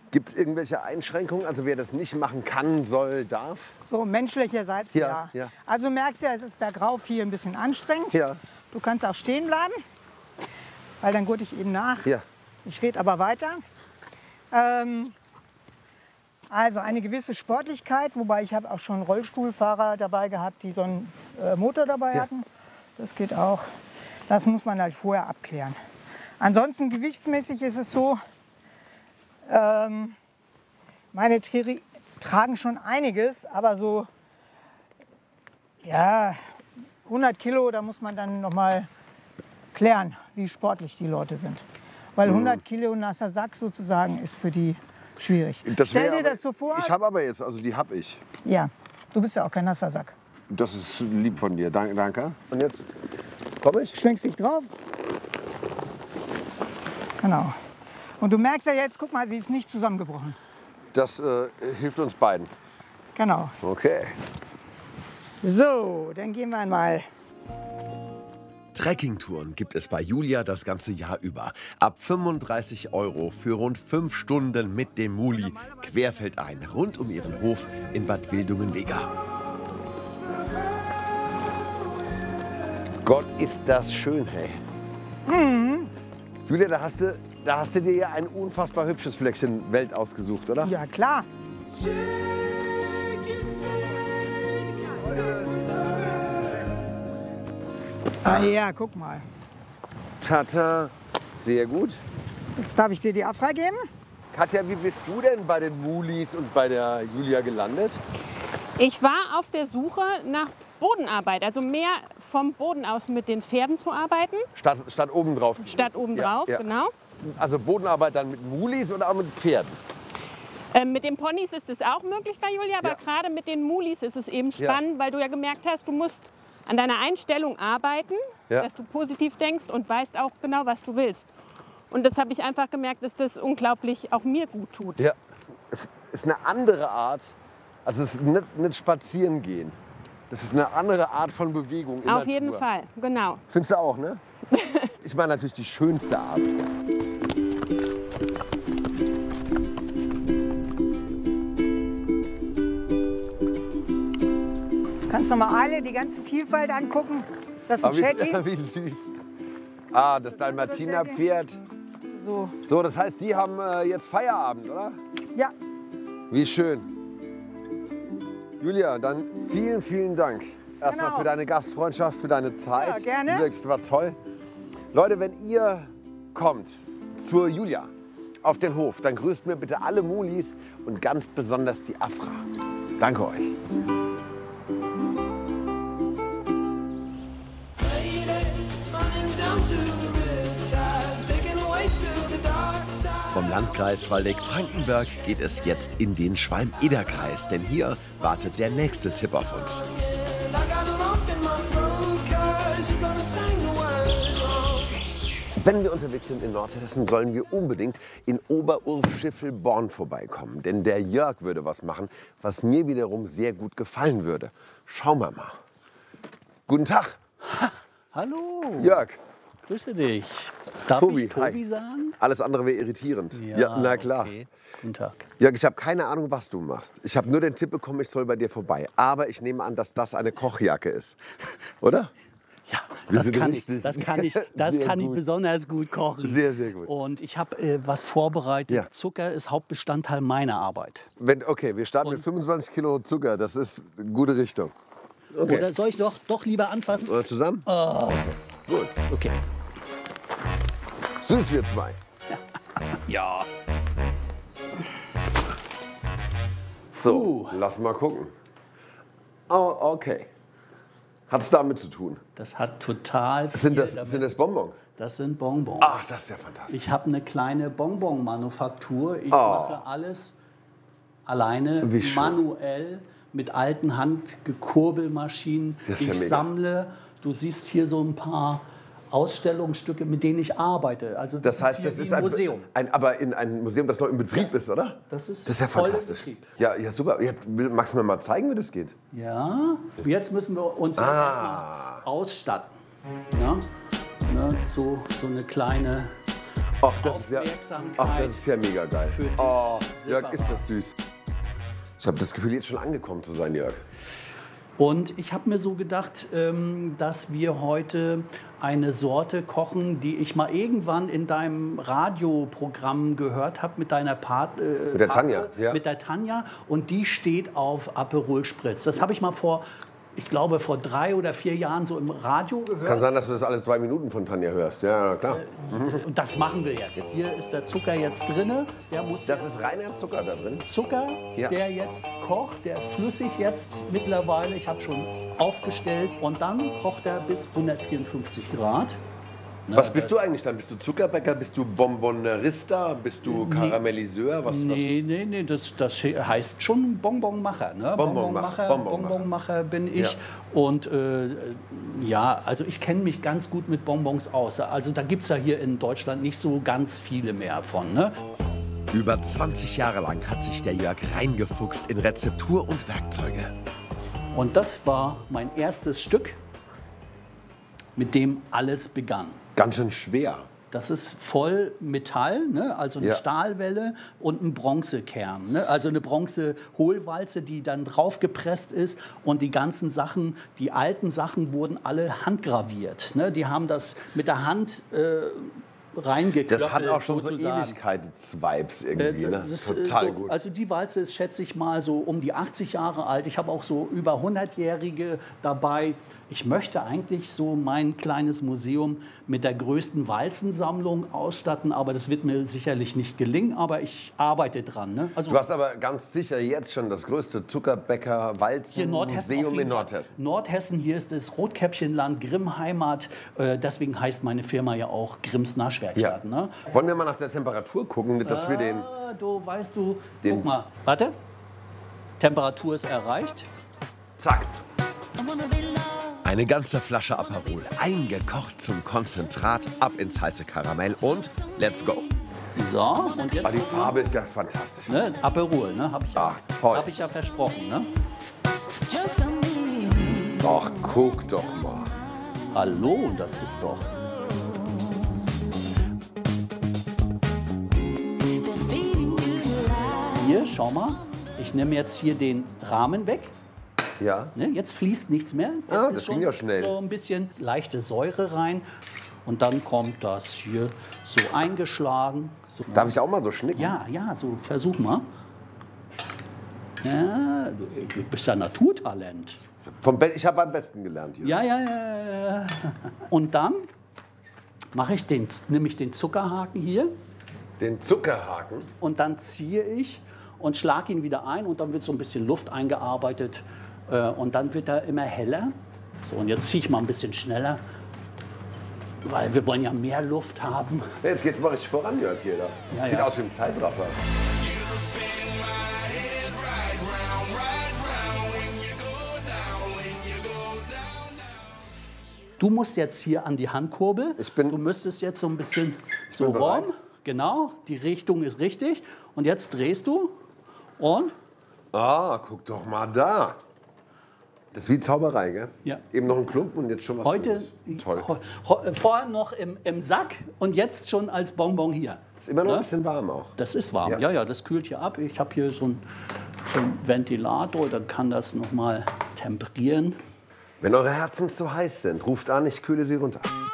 Gibt es irgendwelche Einschränkungen, also wer das nicht machen kann, soll, darf? So menschlicherseits Ja, ja. ja. Also du merkst ja, es ist bergauf hier ein bisschen anstrengend. Ja. Du kannst auch stehen bleiben, weil dann gurte ich eben nach. Ja. Ich rede aber weiter. Also eine gewisse Sportlichkeit, wobei ich habe auch schon Rollstuhlfahrer dabei gehabt, die so einen Motor dabei Ja. hatten. Das geht auch. Das muss man halt vorher abklären. Ansonsten gewichtsmäßig ist es so, meine Tiere tragen schon einiges, aber so ja, 100 Kilo, da muss man dann noch mal klären, wie sportlich die Leute sind. Weil 100 Kilo nasser Sack sozusagen ist für die schwierig. Stell dir das so vor. Ich habe aber jetzt, also die habe ich. Ja, du bist ja auch kein nasser Sack. Das ist lieb von dir, danke. Und jetzt komme ich? Schwenkst dich drauf. Genau. Und du merkst ja jetzt, guck mal, sie ist nicht zusammengebrochen. Das hilft uns beiden. Genau. Okay. So, dann gehen wir einmal. Trekkingtouren gibt es bei Julia das ganze Jahr über. Ab 35 € für rund 5 Stunden mit dem Muli querfeldein rund um ihren Hof in Bad Wildungen-Weger. Gott, ist das schön, hey. Julia, da hast du dir ja ein unfassbar hübsches Fleckchen Welt ausgesucht, oder? Ja, klar. Ah ja, guck mal. Tata, sehr gut. Jetzt darf ich dir die Afra geben. Katja, wie bist du denn bei den Mulis und bei der Julia gelandet? Ich war auf der Suche nach Bodenarbeit, also mehr vom Boden aus mit den Pferden zu arbeiten. Statt obendrauf. Statt obendrauf, Ja, ja. genau. Also Bodenarbeit dann mit Mulis oder auch mit Pferden? Mit den Ponys ist es auch möglich bei Julia, aber Ja. gerade mit den Mulis ist es eben spannend, weil du ja gemerkt hast, du musst an deiner Einstellung arbeiten, Ja. dass du positiv denkst und weißt auch genau, was du willst. Und das habe ich einfach gemerkt, dass das unglaublich auch mir gut tut. Ja. Es ist eine andere Art, also es ist nicht spazieren gehen. Das ist eine andere Art von Bewegung in Auf Natur. jeden Fall, genau. Findest du auch, ne? Ich meine natürlich die schönste Art. Kannst noch mal alle die ganze Vielfalt angucken. Das ist ein Shetty. Wie süß. Ah, das Dalmatiner-Pferd. So, So, das heißt, die haben jetzt Feierabend, oder? ja. Wie schön. Julia, dann vielen, vielen Dank. Erstmal Genau. für deine Gastfreundschaft, für deine Zeit. Ja, gerne. Wirklich, das war toll. Leute, wenn ihr kommt zur Julia auf den Hof, dann grüßt mir bitte alle Mulis und ganz besonders die Afra. Danke euch. Vom Landkreis Waldeck-Frankenberg geht es jetzt in den Schwalm-Eder-Kreis, denn hier wartet der nächste Tipp auf uns. Wenn wir unterwegs sind in Nordhessen, sollen wir unbedingt in Oberurf-Schiffelborn vorbeikommen. Denn der Jörg würde was machen, was mir wiederum sehr gut gefallen würde. Schauen wir mal. Guten Tag, Hallo, Jörg. grüße dich. Darf Tobi, ich Tobi hi. sagen? Alles andere wäre irritierend. Ja, na klar. Okay. Guten Tag. Jörg, ich habe keine Ahnung, was du machst. Ich habe nur den Tipp bekommen, ich soll bei dir vorbei. Aber ich nehme an, dass das eine Kochjacke ist. Oder? Ja, Wir das sind kann ich, richtig. das kann ich, das Sehr kann ich gut. besonders gut kochen. Sehr, sehr gut. Und ich habe was vorbereitet. Ja. Zucker ist Hauptbestandteil meiner Arbeit. Okay, wir starten mit 25 Kilo Zucker. Das ist eine gute Richtung. Okay. Oder soll ich doch lieber anfassen? Oder zusammen? Gut. Okay. Süß wir zwei. Ja. So, lass mal gucken. Oh, okay. Hat es damit zu tun? Das hat total viel Sind das damit. Bonbons? Das sind Bonbons. Ach, das ist ja fantastisch. Ich habe eine kleine Bonbon-Manufaktur. Ich Oh. mache alles alleine, Wie schön. manuell, mit alten Handgekurbelmaschinen. Das ist ja Ich mega. sammle. Du siehst hier so ein paar Ausstellungsstücke, mit denen ich arbeite. Also Das heißt, hier das wie ist ein Museum. aber in ein Museum, das noch in Betrieb ist, oder? Das ist ja voll im fantastisch. Betrieb. Ja, ja, super. Ja, magst du mir mal zeigen, wie das geht? Ja, jetzt müssen wir uns erstmal ausstatten. Ja? Ne, so eine kleine Ach, das ist ja mega geil. Oh, Jörg, ist das süß. Ich habe das Gefühl, jetzt schon angekommen zu sein, Jörg. Und ich habe mir so gedacht, dass wir heute eine Sorte kochen, die ich mal irgendwann in deinem Radioprogramm gehört habe mit deiner mit der Tanja. Ja. Mit der Tanja. Und die steht auf Aperol Spritz. Das habe ich mal vor 3 oder 4 Jahren so im Radio gehört. Es kann sein, dass du das alle 2 Minuten von Tanja hörst. Ja, klar. Und das machen wir jetzt. Hier ist der Zucker jetzt drin. Das ist reiner Zucker da drin? Zucker, ja. Der jetzt kocht, der ist flüssig jetzt mittlerweile. Ich habe schon aufgestellt. Und dann kocht er bis 154 Grad. Was bist du eigentlich dann? Bist du Zuckerbäcker? Bist du Bonbonerista? Bist du Karamelliseur? Nee, das heißt schon Bonbonmacher. Ne? Bonbonmacher bin ich. Ja. Und also ich kenne mich ganz gut mit Bonbons aus. Also da gibt es ja hier in Deutschland nicht so ganz viele mehr von. Ne? Über 20 Jahre lang hat sich der Jörg reingefuchst in Rezeptur und Werkzeuge. Und das war mein erstes Stück, mit dem alles begann. Ganz schön schwer. Das ist voll Metall, ne? Also eine Stahlwelle und ein Bronzekern. Ne? Also eine Bronzehohlwalze, die dann draufgepresst ist. Und die ganzen Sachen, die alten Sachen, wurden alle handgraviert. Ne? Die haben das mit der Hand reingeklöppelt. Das hat auch schon sozusagen. so Ewigkeits-Vibes irgendwie. Ne? Total gut. Also die Walze ist, schätze ich mal, so um die 80 Jahre alt. Ich habe auch so über 100-Jährige dabei. Ich möchte eigentlich so mein kleines Museum mit der größten Walzensammlung ausstatten, aber das wird mir sicherlich nicht gelingen, aber ich arbeite dran. Ne? Also du hast aber ganz sicher jetzt schon das größte Zuckerbäcker-Walzenmuseum in Nordhessen. Nordhessen, hier ist das Rotkäppchenland, Grimm-Heimat. Deswegen heißt meine Firma ja auch Grimms Naschwerkstatt. Ja. Ne? Wollen wir mal nach der Temperatur gucken, dass wir den... Guck mal, warte. Temperatur ist erreicht. Zack. Eine ganze Flasche Aperol, eingekocht zum Konzentrat, ab ins heiße Karamell und let's go. So, und jetzt die Farbe ist ja fantastisch. Ne? Aperol, ne? Hab ich ja versprochen, ne? Ach, guck doch mal. Hallo, das ist doch... Hier, schau mal. Ich nehme jetzt hier den Rahmen weg. Ja. Ne, jetzt fließt nichts mehr. Jetzt das ging ja schnell. So ein bisschen leichte Säure rein. Und dann kommt das hier so eingeschlagen. So. Darf ich auch mal so schnicken? Ja, so versuch mal. Ja, du bist ja Naturtalent. Ich habe am besten gelernt hier. Ja. Und dann nehme ich den Zuckerhaken hier. Den Zuckerhaken? Und dann ziehe ich und schlage ihn wieder ein und dann wird so ein bisschen Luft eingearbeitet und dann wird er immer heller. So, und jetzt ziehe ich mal ein bisschen schneller, weil wir wollen ja mehr Luft haben. Ja, jetzt geht's mal richtig voran, Jörg, hier. Sieht aus wie ein Zeitraffer. Du musst jetzt hier an die Handkurbel. Du müsstest jetzt so ein bisschen so rum. Genau, die Richtung ist richtig. Und jetzt drehst du und... Guck doch mal da. Das ist wie Zauberei, gell? Ja. Eben noch ein Klumpen und jetzt schon was Schönes. Toll. Vorher noch im Sack und jetzt schon als Bonbon hier. Ist immer noch ein bisschen warm auch. Das ist warm, ja, das kühlt hier ab. Ich habe hier so einen Ventilator, dann kann das noch mal temperieren. Wenn eure Herzen zu heiß sind, ruft an, ich kühle sie runter.